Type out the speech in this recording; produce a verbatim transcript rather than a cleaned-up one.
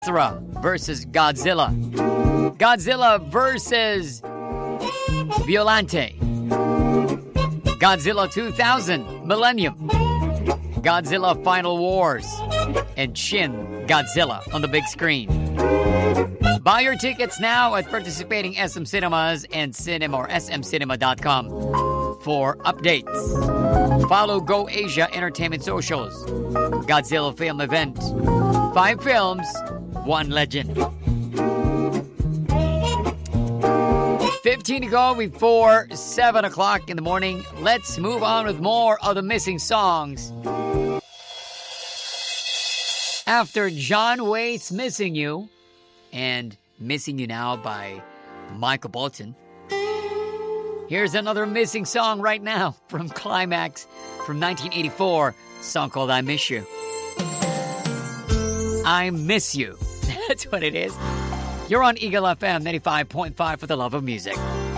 Mothra versus Godzilla. Godzilla versus Violante. Godzilla two thousand, Millennium. Godzilla Final Wars. And Shin Godzilla on the big screen. Buy your tickets now at participating S M Cinemas and cinema or s m cinema dot com for updates. Follow Go Asia Entertainment Socials. Godzilla Film Event. Five films, one legend. fifteen to go before seven o'clock in the morning. Let's move on with more of the missing songs. After John Waite's Missing You and Missing You Now by Michael Bolton, here's another missing song right now from Climax from nineteen eighty-four, a song called I Miss You. I Miss You. That's what it is. You're on Eagle F M ninety-five point five for the love of music.